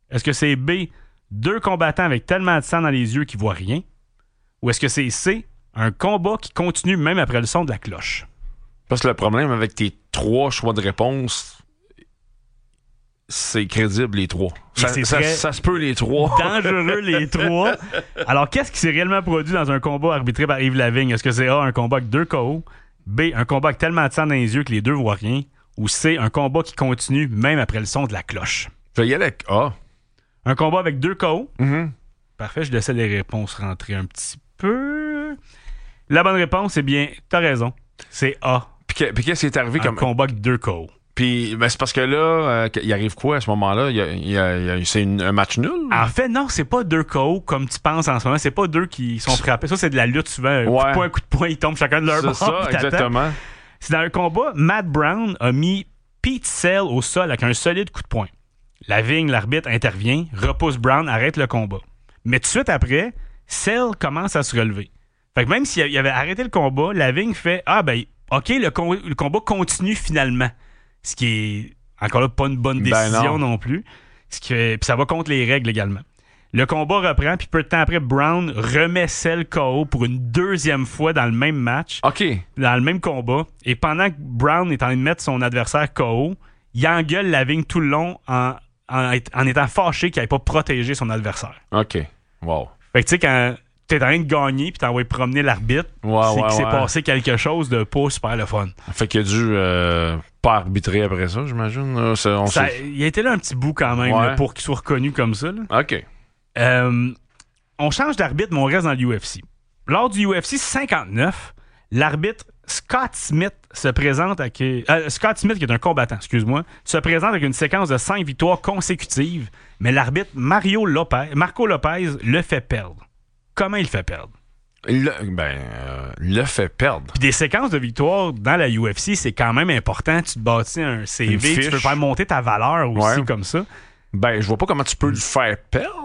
Est-ce que c'est B, 2 combattants avec tellement de sang dans les yeux qu'ils voient rien? Ou est-ce que c'est C, un combat qui continue même après le son de la cloche? Parce que le problème avec tes 3 choix de réponse, c'est crédible les 3. Ça se peut les 3. Dangereux les 3. Alors, qu'est-ce qui s'est réellement produit dans un combat arbitré par Yves Lavigne? Est-ce que c'est A, un combat avec 2 KO? B, un combat avec tellement de sang dans les yeux que les deux voient rien? Ou C, un combat qui continue même après le son de la cloche? Je vais y aller avec A. Un combat avec 2 KO? Mm-hmm. Parfait, je laissais les réponses rentrer un petit peu. La bonne réponse, c'est bien, t'as raison. C'est A. Puis qu'est-ce qui est arrivé comme combat avec 2 KO? Puis c'est parce que là, il arrive quoi à ce moment-là? C'est un match nul? En fait, non, c'est pas 2 KO comme tu penses en ce moment. C'est pas 2 qui sont frappés. Ça, c'est de la lutte souvent. Coup de poing, ils tombent chacun de leur bord. C'est ça, exactement. C'est dans un combat, Matt Brown a mis Pete Sell au sol avec un solide coup de poing. Lavigne, l'arbitre, intervient, repousse Brown, arrête le combat. Mais tout de suite après, Sell commence à se relever. Fait que même s'il avait arrêté le combat, Lavigne fait « Ah ben, OK, le combat continue finalement. » Ce qui est, encore là, pas une bonne décision non plus. Puis ça va contre les règles également. Le combat reprend, puis peu de temps après, Brown remet Sell KO pour une 2e fois dans le même match. OK. Dans le même combat. Et pendant que Brown est en train de mettre son adversaire KO, il engueule Lavigne tout le long en étant fâché qu'il n'avait pas protégé son adversaire. OK. Wow. Fait que tu sais, quand t'es en train de gagner puis t'as envoyé promener l'arbitre, c'est qu'il s'est passé quelque chose de pas super le fun. Fait qu'il a dû pas arbitrer après ça, j'imagine. Il a été là un petit bout quand même là, pour qu'il soit reconnu comme ça. Là. OK. On change d'arbitre, mais on reste dans l'UFC. Lors du UFC 59, l'arbitre Scott Smith se présente avec... Scott Smith, qui est un combattant, excuse-moi, se présente avec une séquence de 5 victoires consécutives, mais l'arbitre Marco Lopez le fait perdre. Comment il le fait perdre? Le fait perdre. Puis des séquences de victoires dans la UFC, c'est quand même important. Tu te bâtis un CV, tu peux faire monter ta valeur aussi comme ça. Ben, je vois pas comment tu peux le faire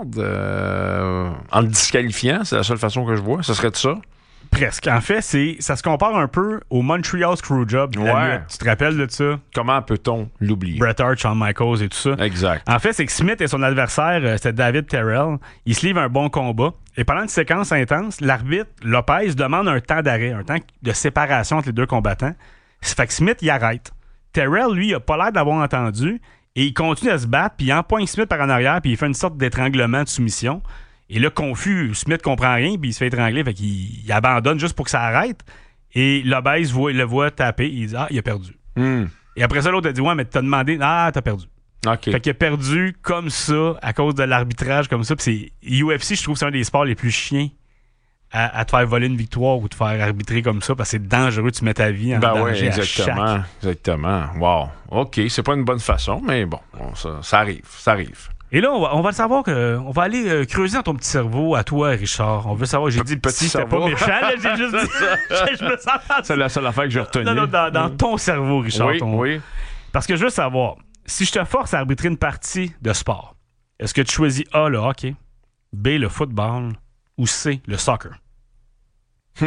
perdre en le disqualifiant. C'est la seule façon que je vois. Ce serait ça? Presque. En fait, ça se compare un peu au Montreal Screwjob. Tu te rappelles de ça? Comment peut-on l'oublier? Bret Hart, Shawn Michaels et tout ça. Exact. En fait, c'est que Smith et son adversaire, c'était David Terrell. Ils se livrent un bon combat. Et pendant une séquence intense, l'arbitre Lopez demande un temps d'arrêt, un temps de séparation entre les deux combattants. Ça fait que Smith, il arrête. Terrell, lui, il a pas l'air d'avoir entendu. Et il continue à se battre, puis il empoigne Smith par en arrière, puis il fait une sorte d'étranglement de soumission. Et là, confus, Smith comprend rien, puis il se fait étrangler, fait qu'il abandonne juste pour que ça arrête. Et Lopez le voit taper, il dit « Ah, il a perdu. Et après ça, l'autre a dit « Ouais, mais t'as demandé, t'as perdu. » Okay. Fait qu'il a perdu comme ça, à cause de l'arbitrage comme ça. Puis c'est UFC, je trouve, c'est un des sports les plus chiens à te faire voler une victoire ou te faire arbitrer comme ça, parce que c'est dangereux, tu mets ta vie en danger exactement. Wow. OK, c'est pas une bonne façon, mais bon, ça arrive. Et là, on va le savoir on va aller creuser dans ton petit cerveau à toi, Richard. On veut savoir, j'ai dit petit, c'était pas méchant, là, j'ai juste dit je me sens c'est la seule affaire que j'ai retenue. Non, dans ton cerveau, Richard. Oui. Parce que je veux savoir, si je te force à arbitrer une partie de sport, est-ce que tu choisis A, le hockey, B, le football ou C, le soccer? Tu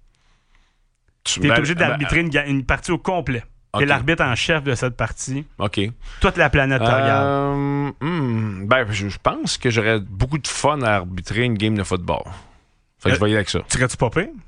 es obligé d'arbitrer une partie au complet. Tu es l'arbitre en chef de cette partie. OK. Toute la planète te regarde. Je pense que j'aurais beaucoup de fun à arbitrer une game de football. Fait que je vais y aller avec ça. Serais-tu pas pire?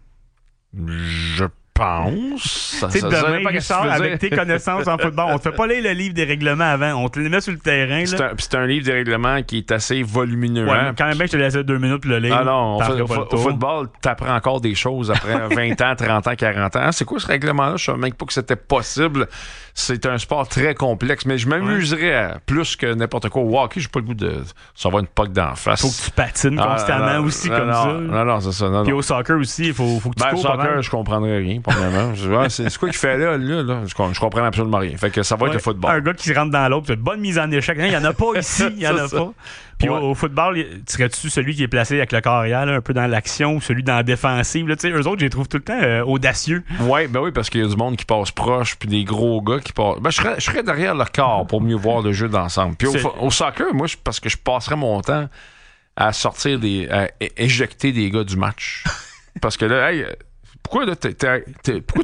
Je pense. Tu sais, demain, Richard, avec tes connaissances en football, on te fait pas lire le livre des règlements avant. On te les met sur le terrain. C'est un livre des règlements qui est assez volumineux. Ouais, quand même, je te laissais 2 minutes pour le lire. Ah non, au football, t'apprends encore des choses après 20 ans, 30 ans, 40 ans. C'est quoi ce règlement-là? Je savais même pas que c'était possible. C'est un sport très complexe, mais je m'amuserais plus que n'importe quoi. Au hockey, j'ai pas le goût de savoir une poque d'en face. Faut que tu patines constamment aussi comme ça. Non, c'est ça. Puis au soccer aussi, il faut que tu cours. Au soccer, je comprendrais rien, premièrement. C'est quoi qu'il fait là? Je comprends absolument rien. Fait que ça va être le football. Un gars qui rentre dans l'autre, une bonne mise en échec. Il n'y en a pas ici, il n'y en a pas. Puis au football, serais-tu celui qui est placé avec le corps arrière, un peu dans l'action, ou celui dans la défensive? Là, eux autres, je les trouve tout le temps audacieux. Oui, parce qu'il y a du monde qui passe proche, puis des gros gars qui passent. Je serais derrière le corps pour mieux voir le jeu d'ensemble. Puis au soccer, moi, parce que je passerais mon temps à sortir à éjecter des gars du match. Parce que là, pourquoi tu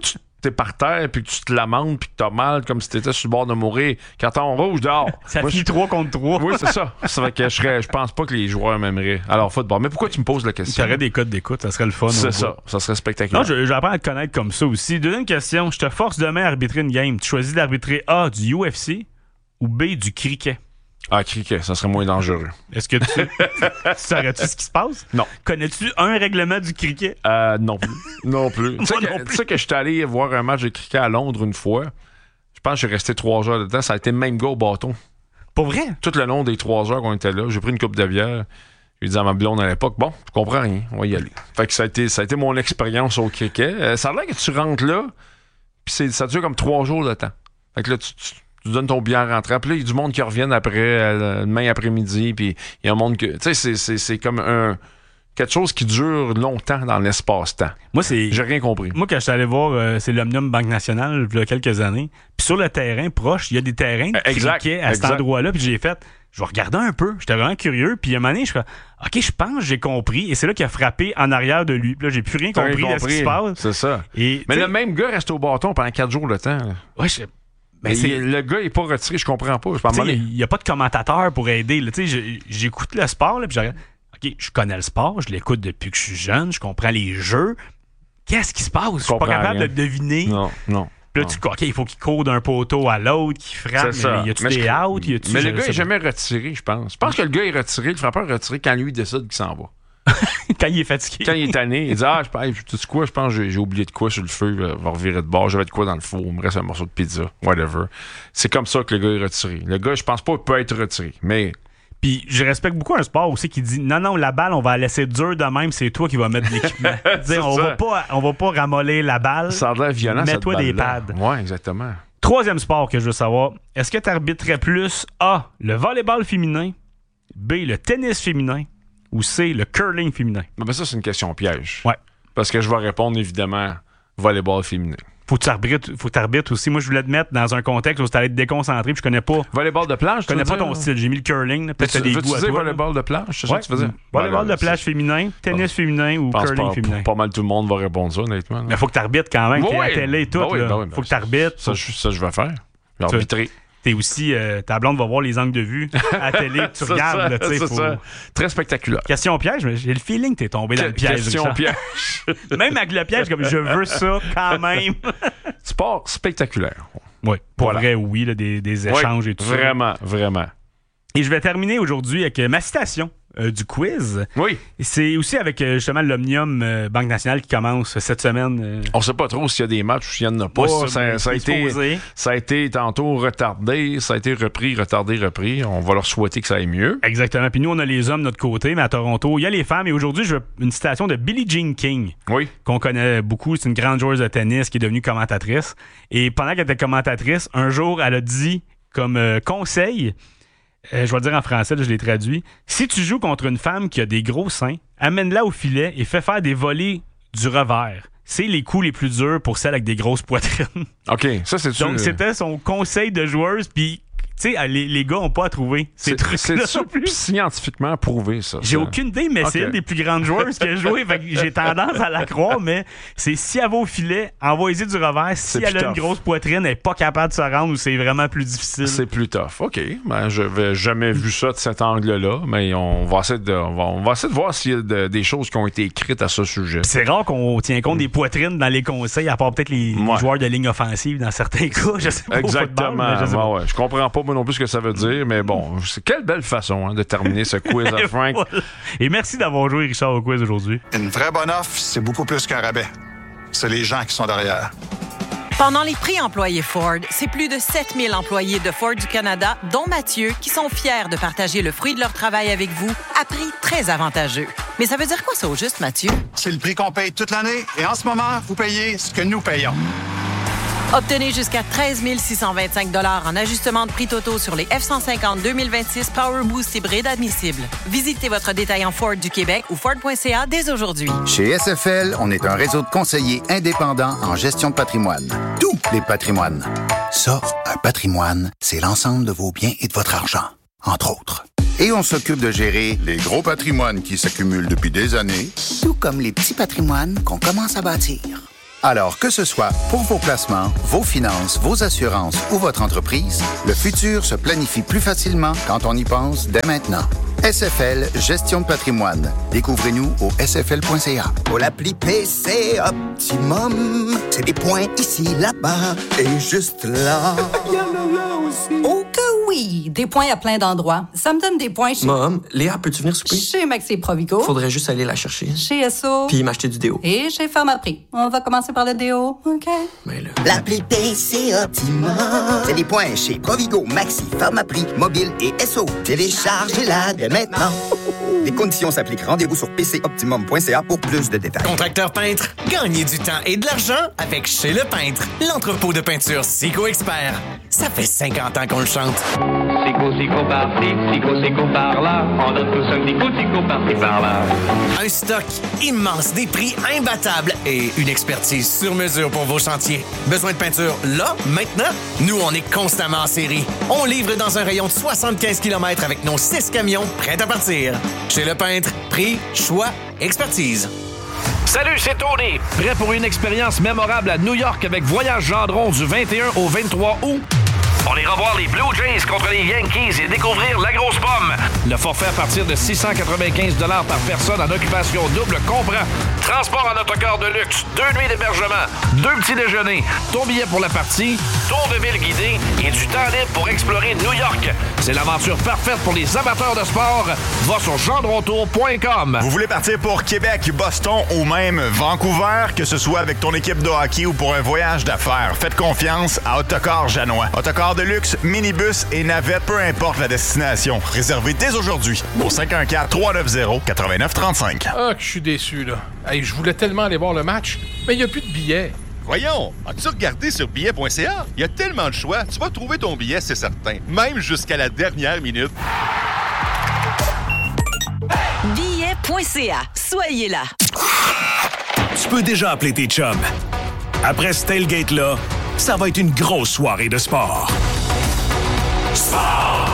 t'es par terre, puis que tu te lamentes, puis que t'as mal, comme si t'étais sur le bord de mourir. Carton rouge dehors. Ça finit 3 contre 3. Oui, c'est ça. C'est vrai que je pense pas que les joueurs m'aimeraient. Alors, football. Mais pourquoi tu me poses la question? Tu aurais des codes d'écoute, ça serait le fun. C'est ça. Ça serait spectaculaire. Non, j'apprends à te connaître comme ça aussi. Deuxième question, je te force demain à arbitrer une game. Tu choisis d'arbitrer A, du UFC ou B, du cricket? Ah, cricket, ça serait moins dangereux. Est-ce que tu saurais-tu ce qui se passe? Non. Connais-tu un règlement du cricket? Non plus. Non plus. Tu sais que je suis allé voir un match de cricket à Londres une fois. Je pense que je suis resté 3 heures dedans. Ça a été le même gars au bâton. Pour vrai? Tout le long des 3 heures qu'on était là, j'ai pris une coupe de bière. J'ai dit à ma blonde à l'époque, bon, je comprends rien, on va y aller. Fait que ça a été mon expérience au cricket. Ça a l'air que tu rentres là, puis ça dure comme 3 jours de temps. Fait que là, tu donnes ton billet en rentrant. Puis là, il y a du monde qui reviennent après, demain après-midi. Puis il y a un monde que. Tu sais, c'est comme quelque chose qui dure longtemps dans l'espace-temps. Moi, j'ai rien compris. Moi, quand je suis allé voir, c'est l'Omnium Banque Nationale, il y a quelques années. Puis sur le terrain proche, il y a des terrains de cricket à cet endroit-là. Puis j'ai fait, je vais regarder un peu. J'étais vraiment curieux. Puis à un moment donné, je fais, OK, je pense que j'ai compris. Et c'est là qu'il a frappé en arrière de lui. Puis là, j'ai plus rien compris de ce qui se passe. C'est ça. Et, mais le même gars reste au bâton pendant 4 jours de temps. Ouais, le gars n'est pas retiré, je comprends pas. Il n'y a pas de commentateur pour aider. J'écoute le sport, là, puis je regarde. OK, je connais le sport, je l'écoute depuis que je suis jeune, je comprends les jeux. Qu'est-ce qui se passe? Je suis pas capable de deviner. Non. Puis là, OK, il faut qu'il court d'un poteau à l'autre, qu'il frappe. Mais y a-tu des outs? Mais le gars n'est jamais retiré, je pense. Je pense que le gars est retiré, le frappeur est retiré quand lui décide qu'il s'en va. Quand il est fatigué. Quand il est tanné, il dit tu sais quoi, je pense que j'ai oublié de quoi sur le feu, je vais revirer de bord, j'avais de quoi dans le four, il me reste un morceau de pizza, whatever. C'est comme ça que le gars est retiré. Le gars, je pense pas qu'il peut être retiré, mais. Puis je respecte beaucoup un sport aussi qui dit non, la balle, on va la laisser dure de même, c'est toi qui vas mettre l'équipement. on va pas ramollir la balle. Ça a l'air violent, mets-toi des pads. Ouais, exactement. Troisième sport que je veux savoir, est-ce que tu arbitrerais plus A, le volleyball féminin, B, le tennis féminin, ou C, le curling féminin? Ben ça, c'est une question piège. Ouais. Parce que je vais répondre, évidemment, volleyball féminin. Faut que tu arbitres aussi. Moi, je voulais te mettre dans un contexte où tu allais être déconcentré, puis je connais pas. Volleyball de plage, je connais pas ton style. J'ai mis le curling. Peut-être que t'as des goûts à toi. Volleyball de plage, c'est ça que tu faisais? Volleyball de plage féminin, tennis féminin ou curling féminin. Pas mal tout le monde va répondre ça, honnêtement. Mais faut que tu arbitres quand même. T'es à la télé et tout. Faut que tu arbitres. Ça, je vais faire. Je vais arbitrer. T'es aussi, ta blonde va voir les angles de vue à la télé, tu regardes. C'est ça. Très spectaculaire. Question piège, mais j'ai le feeling que t'es tombé dans le piège. Question piège. Même avec le piège, comme je veux ça quand même. Sport spectaculaire. Oui, pour vrai, oui, là, des échanges et tout ça. Vraiment. Et je vais terminer aujourd'hui avec ma citation du quiz. Oui. C'est aussi avec justement l'Omnium Banque Nationale qui commence cette semaine. On sait pas trop s'il y a des matchs ou s'il y en a pas. Ça a été tantôt retardé, ça a été repris. On va leur souhaiter que ça aille mieux. Exactement. Puis nous, on a les hommes de notre côté, mais à Toronto, il y a les femmes. Et aujourd'hui, je veux une citation de Billie Jean King. Oui. Qu'on connaît beaucoup. C'est une grande joueuse de tennis qui est devenue commentatrice. Et pendant qu'elle était commentatrice, un jour, elle a dit comme conseil... je vais le dire en français, là, je l'ai traduit. Si tu joues contre une femme qui a des gros seins, amène-la au filet et fais faire des volées du revers. C'est les coups les plus durs pour celles avec des grosses poitrines. OK, ça c'est sûr. Donc, c'était son conseil de joueuse, puis tu sais, les gars n'ont pas à trouver ces trucs-là. C'est scientifiquement prouvé, ça. J'ai aucune idée, mais c'est une des plus grandes joueuses qui a joué. Fait que j'ai tendance à la croire, mais c'est si elle va au filet, envoyez du revers. Si elle a une grosse poitrine, elle n'est pas capable de se rendre ou c'est vraiment plus difficile. C'est plus tough. OK. Ben, je n'avais jamais vu ça de cet angle-là, mais on va essayer de voir s'il y a des choses qui ont été écrites à ce sujet. C'est rare qu'on tient compte des poitrines dans les conseils, à part peut-être les joueurs de ligne offensive dans certains cas. Je sais pas. Exactement. Au football, je comprends pas moi non plus ce que ça veut dire, mais bon, quelle belle façon de terminer ce quiz à Frank. Et merci d'avoir joué, Richard, au quiz aujourd'hui. Une vraie bonne offre, c'est beaucoup plus qu'un rabais. C'est les gens qui sont derrière. Pendant les prix employés Ford, c'est plus de 7000 employés de Ford du Canada, dont Mathieu, qui sont fiers de partager le fruit de leur travail avec vous à prix très avantageux. Mais ça veut dire quoi ça au juste, Mathieu? C'est le prix qu'on paye toute l'année et en ce moment, vous payez ce que nous payons. Obtenez jusqu'à 13 625 $ en ajustement de prix totaux sur les F-150 2026 Power Boost hybride admissibles. Visitez votre détaillant Ford du Québec ou Ford.ca dès aujourd'hui. Chez SFL, on est un réseau de conseillers indépendants en gestion de patrimoine. Tous les patrimoines. Ça, un patrimoine, c'est l'ensemble de vos biens et de votre argent, entre autres. Et on s'occupe de gérer les gros patrimoines qui s'accumulent depuis des années, tout comme les petits patrimoines qu'on commence à bâtir. Alors, que ce soit pour vos placements, vos finances, vos assurances ou votre entreprise, le futur se planifie plus facilement quand on y pense dès maintenant. SFL Gestion de patrimoine. Découvrez-nous au sfl.ca. Pour l'appli PC Optimum, c'est des points ici, là-bas et juste là. Oh que oui! Des points à plein d'endroits. Ça me donne des points chez... Mom, Léa, peux-tu venir souper? Chez Maxi Provigo. Faudrait juste aller la chercher. Chez Esso. Puis m'acheter du déo. Et chez Pharmaprix. On va commencer par le déo, OK? Mais là... L'appli PC Optimum, c'est des points chez Provigo, Maxi, Pharmaprix, Mobile et Esso. Téléchargez-la dès maintenant. Les conditions s'appliquent. Rendez-vous sur pcoptimum.ca pour plus de détails. Contracteur peintre, gagnez du temps et de l'argent avec Chez Le Peintre, l'entrepôt de peinture Sico Expert. Ça fait 50 ans qu'on le chante. Sico par-ci, Sico par-là. On donne tous un Sico par-ci par-là. Un stock immense, des prix imbattables et une expertise sur mesure pour vos chantiers. Besoin de peinture là, maintenant? Nous, on est constamment en série. On livre dans un rayon de 75 km avec nos 6 camions prêts à partir. Chez Le Peintre, prix, choix, expertise. Salut, c'est Tony. Prêt pour une expérience mémorable à New York avec Voyage Gendron du 21 au 23 août? On ira voir les Blue Jays contre les Yankees et découvrir la grosse pomme. Le forfait à partir de 695 $ par personne en occupation double comprend transport en autocar de luxe, 2 nuits d'hébergement, 2 petits déjeuners, ton billet pour la partie, tour de ville guidé et du temps libre pour explorer New York. C'est l'aventure parfaite pour les amateurs de sport. Va sur gendrontour.com. Vous voulez partir pour Québec, Boston ou même Vancouver, que ce soit avec ton équipe de hockey ou pour un voyage d'affaires, faites confiance à Autocar Janois. Autocar de luxe, minibus et navette, peu importe la destination. Réservez dès aujourd'hui au 514-390-8935. Ah, que je suis déçu, là. Hey, je voulais tellement aller voir le match, mais il n'y a plus de billets. Voyons, as-tu regardé sur billet.ca? Il y a tellement de choix, tu vas trouver ton billet, c'est certain. Même jusqu'à la dernière minute. Billet.ca. Soyez là. Tu peux déjà appeler tes chums. Après ce tailgate-là, ça va être une grosse soirée de sport. Sport!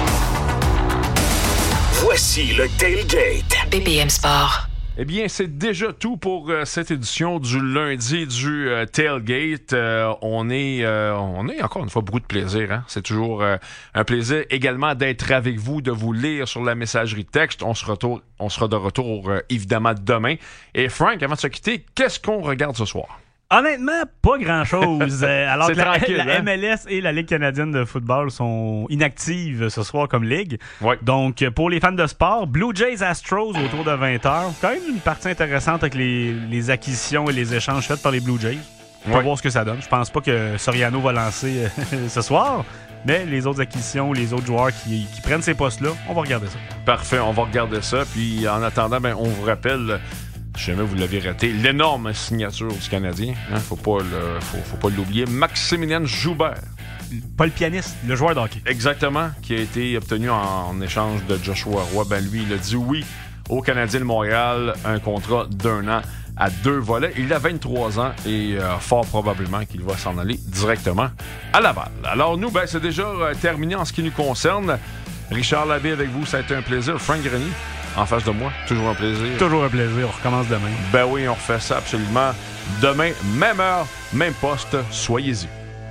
Voici le tailgate. BPM Sport. Eh bien, c'est déjà tout pour cette édition du lundi du Tailgate. On est encore une fois beaucoup de plaisir. Hein? C'est toujours un plaisir également d'être avec vous, de vous lire sur la messagerie texte. On sera de retour évidemment demain. Et Frank, avant de se quitter, qu'est-ce qu'on regarde ce soir? Honnêtement, pas grand-chose. Alors que la hein? MLS et la Ligue canadienne de football sont inactives ce soir comme ligue. Ouais. Donc, pour les fans de sport, Blue Jays Astros autour de 20h. Quand même une partie intéressante avec les acquisitions et les échanges faits par les Blue Jays. On va voir ce que ça donne. Je pense pas que Soriano va lancer ce soir. Mais les autres acquisitions, les autres joueurs qui prennent ces postes-là, on va regarder ça. Parfait, on va regarder ça. Puis en attendant, on vous rappelle... Si jamais vous l'avez raté, l'énorme signature du Canadien, hein, faut pas l'oublier, Maximilien Joubert. Pas le pianiste, le joueur de hockey. Exactement, qui a été obtenu en échange de Joshua Roy. Lui, il a dit oui au Canadien de Montréal, un contrat d'1 an à 2 volets. Il a 23 ans et fort probablement qu'il va s'en aller directement à Laval. Alors nous, c'est déjà terminé en ce qui nous concerne. Richard Labbé avec vous, ça a été un plaisir. Frank Grenier en face de moi, toujours un plaisir. Toujours un plaisir, on recommence demain. Ben oui, on refait ça absolument. Demain, même heure, même poste, soyez-y.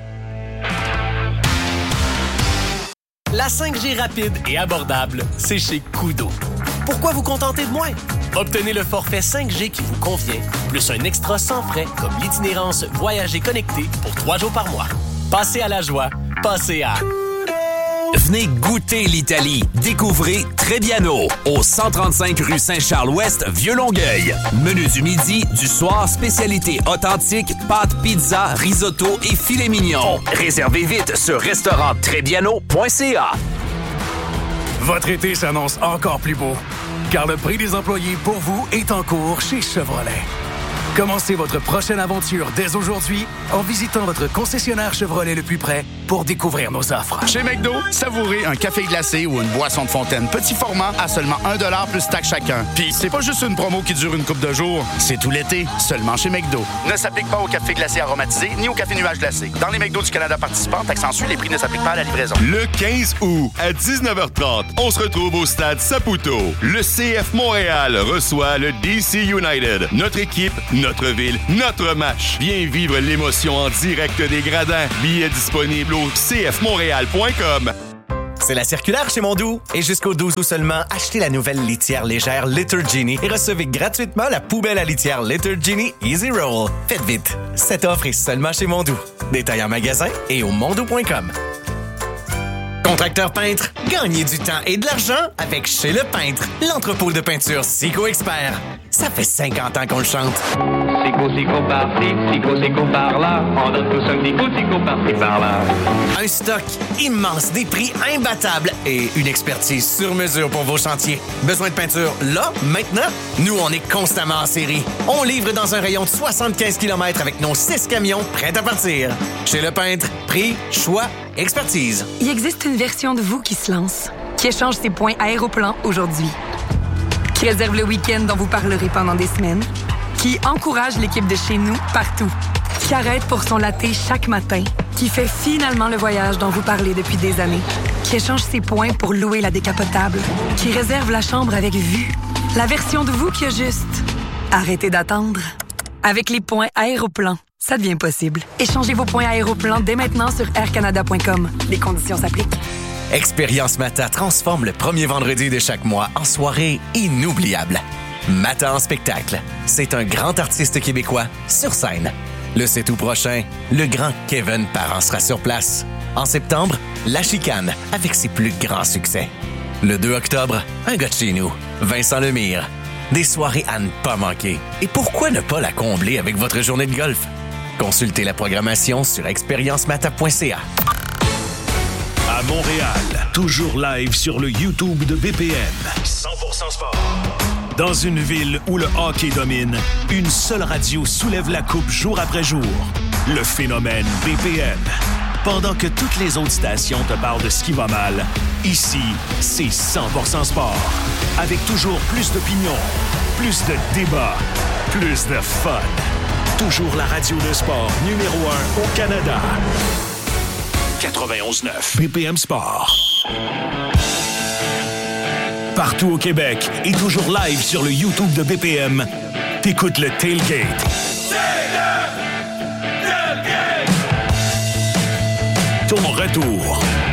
La 5G rapide et abordable, c'est chez Koodo. Pourquoi vous contenter de moins? Obtenez le forfait 5G qui vous convient, plus un extra sans frais comme l'itinérance Voyager connecté pour 3 jours par mois. Passez à la joie, passez à... Venez goûter l'Italie. Découvrez Trebbiano au 135 rue Saint-Charles-Ouest, Vieux-Longueuil. Menu du midi, du soir, spécialité authentique, pâtes, pizza, risotto et filet mignon. Réservez vite sur restauranttrebbiano.ca. Votre été s'annonce encore plus beau, car le prix des employés pour vous est en cours chez Chevrolet. Commencez votre prochaine aventure dès aujourd'hui en visitant votre concessionnaire Chevrolet le plus près pour découvrir nos offres. Chez McDo, savourez un café glacé ou une boisson de fontaine petit format à seulement 1$ plus taxe chacun. Puis c'est pas juste une promo qui dure une couple de jours, c'est tout l'été, seulement chez McDo. Ne s'applique pas au café glacé aromatisé ni au café nuage glacé. Dans les McDo du Canada participants, taxe les prix ne s'appliquent pas à la livraison. Le 15 août à 19h30, on se retrouve au stade Saputo. Le CF Montréal reçoit le DC United. Notre équipe notre ville, notre match. Viens vivre l'émotion en direct des gradins. Billets disponibles au cfmontréal.com. C'est la circulaire chez Mondou. Et jusqu'au 12 août seulement, achetez la nouvelle litière légère Litter Genie et recevez gratuitement la poubelle à litière Litter Genie Easy Roll. Faites vite. Cette offre est seulement chez Mondou. Détail en magasin et au mondou.com. Contracteur peintre, gagnez du temps et de l'argent avec Chez Le Peintre, l'entrepôt de peinture Sico Expert. Ça fait 50 ans qu'on le chante. Sico par-ci, Sico par-là. On donne tous un petit coup, Sico par-ci, par-là. Un stock immense, des prix imbattables et une expertise sur mesure pour vos chantiers. Besoin de peinture là, maintenant? Nous, on est constamment en série. On livre dans un rayon de 75 km avec nos 6 camions prêts à partir. Chez Le Peintre, prix, choix, expertise. Il existe une version de vous qui se lance, qui échange ses points Aéroplan aujourd'hui, qui réserve le week-end dont vous parlerez pendant des semaines, qui encourage l'équipe de chez nous partout, qui arrête pour son latte chaque matin, qui fait finalement le voyage dont vous parlez depuis des années, qui échange ses points pour louer la décapotable, qui réserve la chambre avec vue. La version de vous qui a juste arrêtez d'attendre. Avec les points Aéroplan, ça devient possible. Échangez vos points Aéroplan dès maintenant sur aircanada.com. Les conditions s'appliquent. Expérience Mata transforme le premier vendredi de chaque mois en soirée inoubliable. Mata en spectacle. C'est un grand artiste québécois sur scène. Le 7 août prochain, le grand Kevin Parent sera sur place. En septembre, La Chicane avec ses plus grands succès. Le 2 octobre, un gars de chez nous, Vincent Lemire. Des soirées à ne pas manquer. Et pourquoi ne pas la combler avec votre journée de golf? Consultez la programmation sur expériencemata.ca. À Montréal, toujours live sur le YouTube de BPM. 100% sport. Dans une ville où le hockey domine, une seule radio soulève la coupe jour après jour. Le phénomène BPM. Pendant que toutes les autres stations te parlent de ce qui va mal, ici, c'est 100% sport. Avec toujours plus d'opinions, plus de débats, plus de fun. Toujours la radio de sport numéro 1 au Canada. 91.9 BPM Sport. Partout au Québec et toujours live sur le YouTube de BPM, t'écoutes le Tailgate. Ton retour